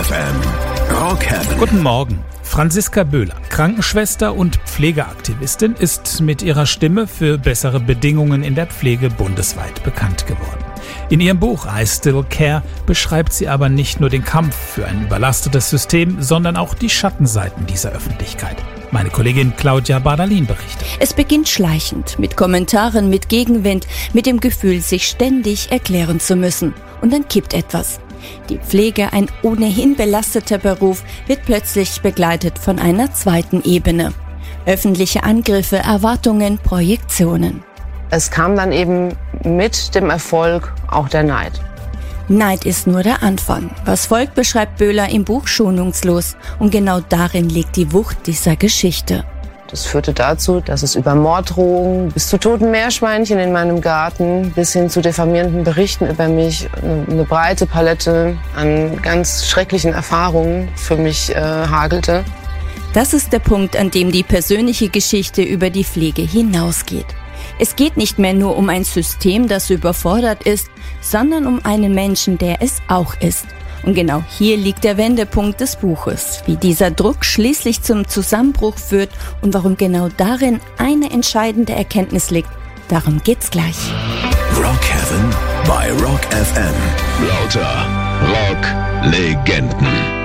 FM. Rock Heaven. Guten Morgen. Franziska Böhler, Krankenschwester und Pflegeaktivistin, ist mit ihrer Stimme für bessere Bedingungen in der Pflege bundesweit bekannt geworden. In ihrem Buch I Still Care beschreibt sie aber nicht nur den Kampf für ein überlastetes System, sondern auch die Schattenseiten dieser Öffentlichkeit. Meine Kollegin Claudia Bardalin berichtet. Es beginnt schleichend, mit Kommentaren, mit Gegenwind, mit dem Gefühl, sich ständig erklären zu müssen. Und dann kippt etwas. Die Pflege, ein ohnehin belasteter Beruf, wird plötzlich begleitet von einer zweiten Ebene. Öffentliche Angriffe, Erwartungen, Projektionen. Es kam dann eben mit dem Erfolg auch der Neid. Neid ist nur der Anfang. Was folgt, beschreibt Böhler im Buch schonungslos. Und genau darin liegt die Wucht dieser Geschichte. Das führte dazu, dass es über Morddrohungen bis zu toten Meerschweinchen in meinem Garten bis hin zu diffamierenden Berichten über mich eine breite Palette an ganz schrecklichen Erfahrungen für mich hagelte. Das ist der Punkt, an dem die persönliche Geschichte über die Pflege hinausgeht. Es geht nicht mehr nur um ein System, das überfordert ist, sondern um einen Menschen, der es auch ist. Und genau hier liegt der Wendepunkt des Buches, wie dieser Druck schließlich zum Zusammenbruch führt und warum genau darin eine entscheidende Erkenntnis liegt. Darum geht's gleich. Rock Heaven bei Rock FM. Lauter Rock-Legenden.